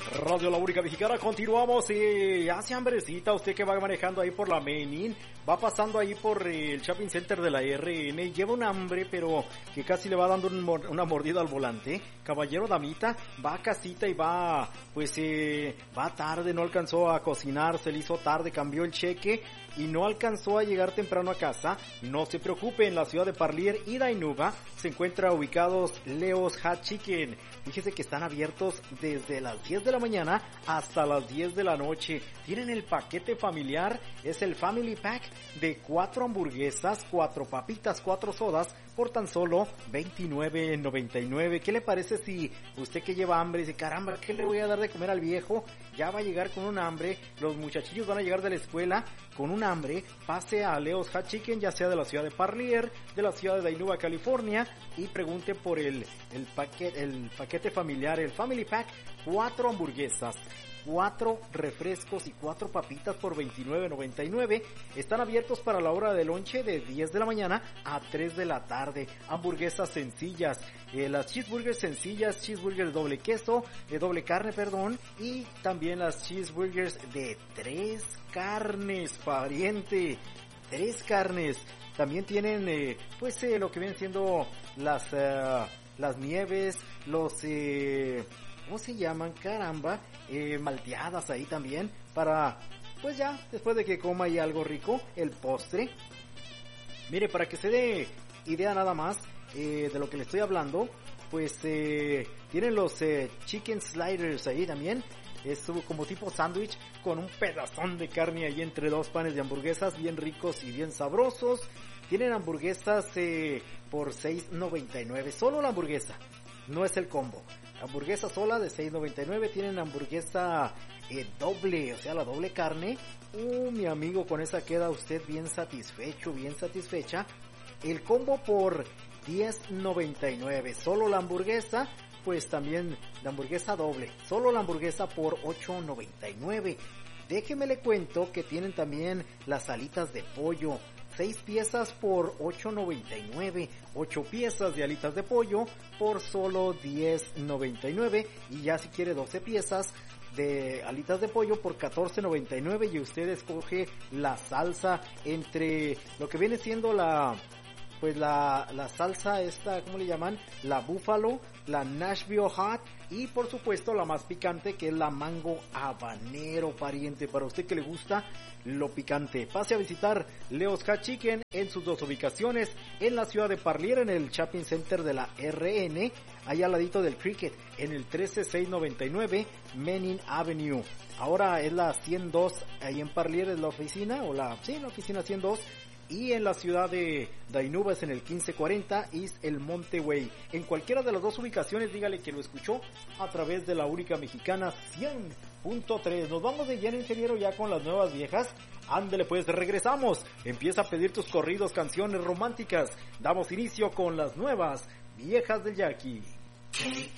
Radio La Única Mexicana, continuamos y hace hambrecita usted que va manejando ahí por la Menin, va pasando ahí por el shopping center de la RN, lleva un hambre pero que casi le va dando una mordida al volante. Caballero, damita, va a casita y va, pues va tarde, no alcanzó a cocinar, se le hizo tarde, cambió el cheque y no alcanzó a llegar temprano a casa. No se preocupe, en la ciudad de Parlier y Dainuba se encuentra ubicados Leo's Hot Chicken. Fíjese que están abiertos desde las 10 de la mañana hasta las 10 de la noche. Tienen el paquete familiar, es el Family Pack de 4 hamburguesas, 4 papitas, 4 sodas por tan solo $29.99. ¿Qué le parece si usted que lleva hambre dice, caramba, ¿qué le voy a dar de comer al viejo? Ya va a llegar con un hambre, los muchachillos van a llegar de la escuela con un hambre, pase a Leo's Hot Chicken, ya sea de la ciudad de Parlier, de la ciudad de Dainuba, California, y pregunte por el paquete familiar, el Family Pack, 4 hamburguesas, 4 refrescos y 4 papitas por $29.99. Están abiertos para la hora de lonche de 10 de la mañana a 3 de la tarde. Hamburguesas sencillas, las cheeseburgers sencillas, cheeseburgers doble queso, doble carne, perdón, y también las cheeseburgers de 3 carnes, pariente, 3 carnes. También tienen, lo que vienen siendo las nieves, los, ¿cómo se llaman? Caramba, malteadas ahí también, para, pues ya, después de que coma ahí algo rico, el postre. Mire, para que se dé idea nada más de lo que le estoy hablando, pues tienen los chicken sliders ahí también. Es como tipo sándwich con un pedazón de carne ahí entre 2 panes de hamburguesas bien ricos y bien sabrosos. Tienen hamburguesas por $6.99, solo la hamburguesa, no es el combo. Hamburguesa sola de $6.99, tienen hamburguesa doble, o sea la doble carne. Mi amigo, con esa queda usted bien satisfecho, bien satisfecha. El combo por $10.99, solo la hamburguesa, pues también la hamburguesa doble, solo la hamburguesa por $8.99. Déjeme le cuento que tienen también las alitas de pollo, 6 piezas por $8.99, 8 piezas de alitas de pollo por solo $10.99, y ya si quiere 12 piezas de alitas de pollo por $14.99, y usted escoge la salsa entre lo que viene siendo la salsa esta, ¿cómo le llaman? La búfalo, la Nashville Hot y por supuesto la más picante, que es la mango habanero, pariente, para usted que le gusta lo picante. Pase a visitar Leo's Hot Chicken en sus 2 ubicaciones, en la ciudad de Parlier, en el Shopping Center de la RN, allá al ladito del Cricket, en el 13699 Menin Avenue. Ahora es la 102, ahí en Parlier es la oficina, la oficina 102. Y en la ciudad de Dainuba es en el 1540 East El Monte Way. En cualquiera de las 2 ubicaciones, dígale que lo escuchó a través de La Única Mexicana 100.3. Nos vamos de lleno, ingeniero, ya con las nuevas viejas. Ándele pues, regresamos. Empieza a pedir tus corridos, canciones románticas. Damos inicio con las nuevas viejas del Jackie.